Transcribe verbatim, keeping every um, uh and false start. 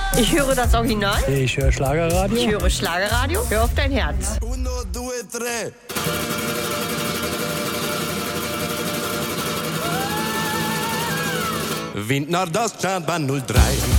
Ich höre das Original. Ich höre Schlagerradio. Ich höre Schlagerradio. Hör auf dein Herz. Uno, due, tre. Wind Nordost, Schaban null drei.